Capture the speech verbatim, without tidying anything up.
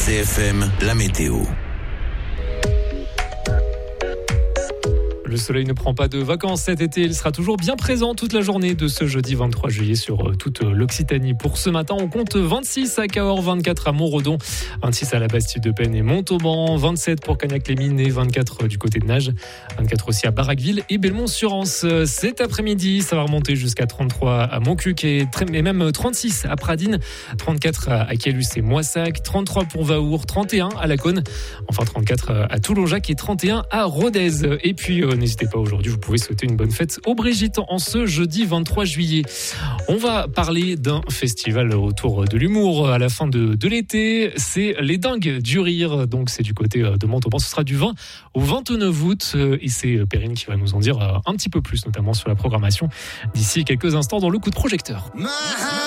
C F M, la météo. Le soleil ne prend pas de vacances cet été, il sera toujours bien présent toute la journée de ce jeudi vingt-trois juillet sur toute l'Occitanie. Pour ce matin, on compte vingt-six à Cahors, vingt-quatre à Montredon, vingt-six à la Bastide-de-Penne et Montauban, vingt-sept pour Cagnac-les-Mines et vingt-quatre du côté de Nages, vingt-quatre aussi à Baraqueville et Belmont-sur-Anse. Cet après-midi, ça va remonter jusqu'à trente-trois à Montcuq et même trente-six à Pradines, trente-quatre à Caylus et Moissac, trente-trois pour Vaour, trente et un à Laconne, enfin trente-quatre à Toulonjac et trente et un à Rodez. Et puis, euh, n'hésitez pas aujourd'hui, vous pouvez souhaiter une bonne fête aux Brigitte en ce jeudi vingt-trois juillet. On va parler d'un festival autour de l'humour à la fin de, de l'été. C'est les Dingues du Rire. Donc c'est du côté de Montauban. Ce sera du vingt au vingt-neuf août. Et c'est Perrine qui va nous en dire un petit peu plus, notamment sur la programmation d'ici quelques instants dans le coup de projecteur.